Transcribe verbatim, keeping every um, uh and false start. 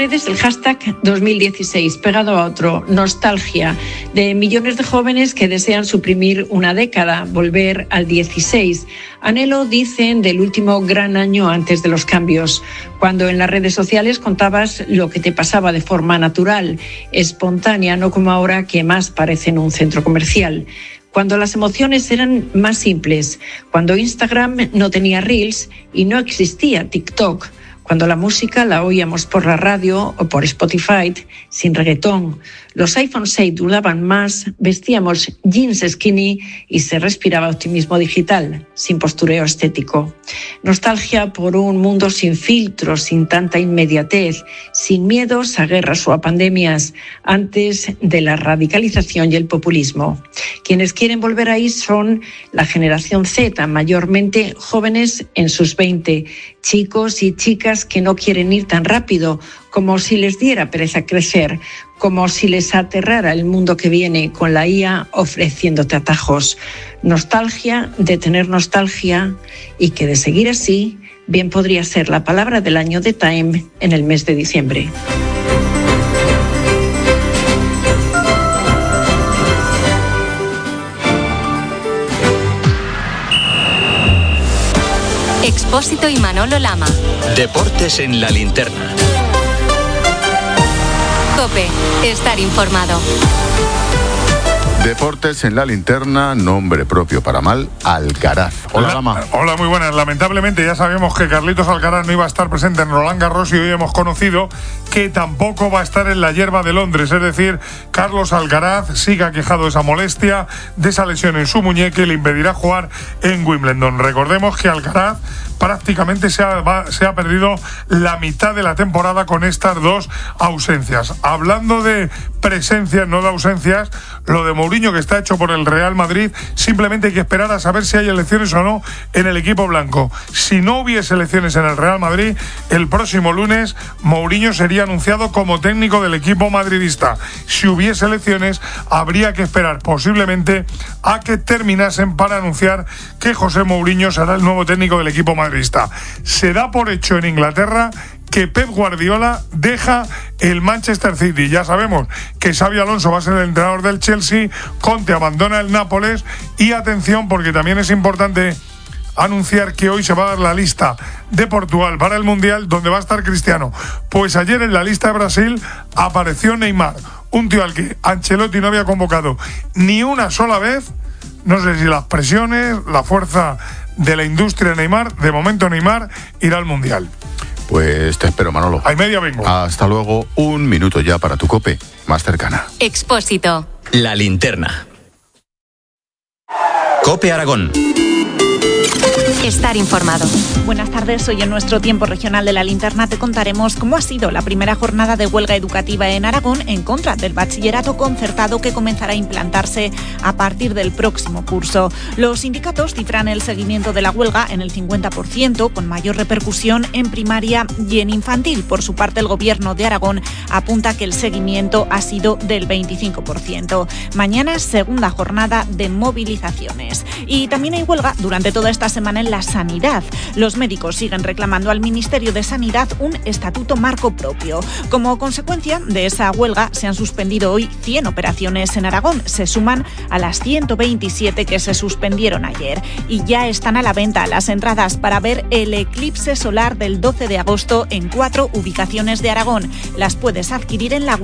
redes el hashtag dos mil dieciséis, pegado a otro, nostalgia, de millones de jóvenes que desean suprimir una década, volver al dieciséis. Anhelo, dicen, del último gran año antes de los cambios, cuando en las redes sociales contabas lo que te pasaba de forma natural, espontánea, no como ahora que más parece en un centro comercial. Cuando las emociones eran más simples, cuando Instagram no tenía Reels y no existía TikTok, cuando la música la oíamos por la radio o por Spotify, sin reggaetón, los iPhone seis duraban más, vestíamos jeans skinny y se respiraba optimismo digital, sin postureo estético. Nostalgia por un mundo sin filtros, sin tanta inmediatez, sin miedos a guerras o a pandemias, antes de la radicalización y el populismo. Quienes quieren volver ahí son la generación Z, mayormente jóvenes en sus veinte, chicos y chicas que no quieren ir tan rápido, como si les diera pereza crecer, como si les aterrara el mundo que viene con la I A ofreciéndote atajos. Nostalgia de tener nostalgia, y que de seguir así, bien podría ser la palabra del año de Time en el mes de diciembre. Expósito y Manolo Lama. Deportes en la linterna. COPE, estar informado. Deportes en la linterna, nombre propio para mal, Alcaraz. Hola, La, Lama. Hola, muy buenas. Lamentablemente ya sabíamos que Carlitos Alcaraz no iba a estar presente en Roland Garros y hoy hemos conocido que tampoco va a estar en la hierba de Londres. Es decir, Carlos Alcaraz sigue aquejado de esa molestia, de esa lesión en su muñeca y le impedirá jugar en Wimbledon. Recordemos que Alcaraz prácticamente se ha, va, se ha perdido la mitad de la temporada con estas dos ausencias. Hablando de presencias, no de ausencias, lo de Mourinho, que está hecho por el Real Madrid, simplemente hay que esperar a saber si hay elecciones o no en el equipo blanco. Si no hubiese elecciones en el Real Madrid, el próximo lunes Mourinho sería anunciado como técnico del equipo madridista. Si hubiese elecciones, habría que esperar posiblemente a que terminasen para anunciar que José Mourinho será el nuevo técnico del equipo madridista. Se da por hecho en Inglaterra que Pep Guardiola deja el Manchester City. Ya sabemos que Xabi Alonso va a ser el entrenador del Chelsea, Conte abandona el Nápoles y atención, porque también es importante anunciar que hoy se va a dar la lista de Portugal para el Mundial, donde va a estar Cristiano. Pues ayer en la lista de Brasil apareció Neymar, un tío al que Ancelotti no había convocado ni una sola vez. No sé si las presiones, la fuerza de la industria de Neymar, de momento Neymar irá al Mundial. Pues te espero, Manolo. Hay media vengo. Hasta luego, un minuto ya para tu COPE más cercana. Expósito. La linterna. COPE Aragón. Estar informado. Buenas tardes, hoy en nuestro tiempo regional de la linterna te contaremos cómo ha sido la primera jornada de huelga educativa en Aragón en contra del bachillerato concertado que comenzará a implantarse a partir del próximo curso. Los sindicatos cifran el seguimiento de la huelga en el cincuenta por ciento, con mayor repercusión en primaria y en infantil. Por su parte, el gobierno de Aragón apunta que el seguimiento ha sido del veinticinco por ciento. Mañana es segunda jornada de movilizaciones. Y también hay huelga durante toda esta semana en la sanidad. Los médicos siguen reclamando al Ministerio de Sanidad un estatuto marco propio. Como consecuencia de esa huelga, se han suspendido hoy cien operaciones en Aragón. Se suman a las ciento veintisiete que se suspendieron ayer. Y ya están a la venta las entradas para ver el eclipse solar del doce de agosto en cuatro ubicaciones de Aragón. Las puedes adquirir en la